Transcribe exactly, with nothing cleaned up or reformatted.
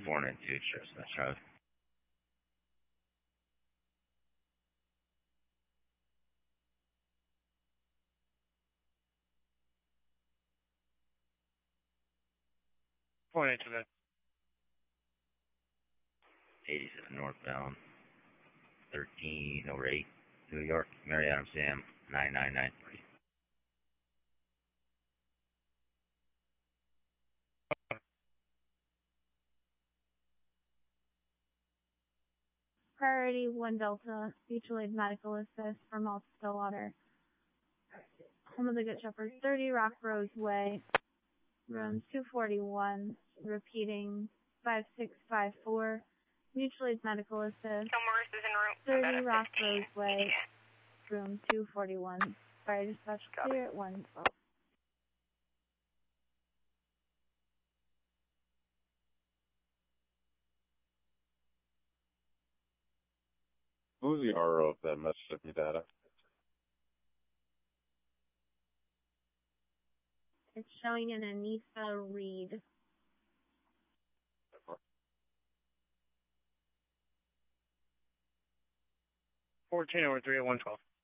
four nine two, sure, that's right. four nine two, good. eighty-seven northbound, thirteen oh eight, New York, Mary Adam Sam, nine nine nine three. Priority one Delta, mutual aid medical assist for Malta Stillwater. Home of the Good Shepherd, thirty Rock Rose Way, room two forty-one, repeating five six five four, mutual aid medical assist, thirty Rock Rose Way, room two forty-one, fire dispatch clear at one twelve. What was the R O of that Mississippi data? It's showing an Anissa Reed. fourteen over three at one twelve.